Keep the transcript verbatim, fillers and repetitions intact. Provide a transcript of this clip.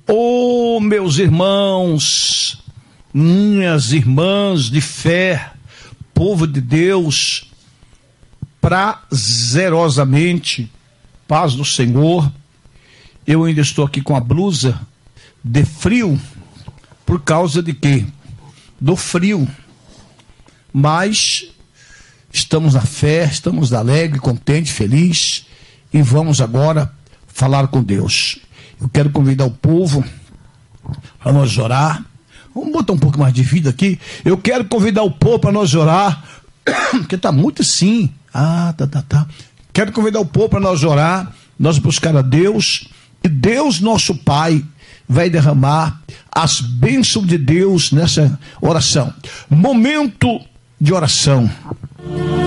Oh, meus irmãos, minhas irmãs de fé, povo de Deus, prazerosamente, paz do Senhor. Eu ainda estou aqui com a blusa de frio, por causa de quê? Do frio. Mas estamos na fé, estamos alegre, contente, feliz, e vamos agora falar com Deus. Eu quero convidar o povo para nós orar. Vamos botar um pouco mais de vida aqui. Eu quero convidar o povo para nós orar, porque está muito assim. Ah, tá, tá, tá. Quero convidar o povo para nós orar, nós buscar a Deus, e Deus, nosso Pai, vai derramar as bênçãos de Deus nessa oração. Momento de oração.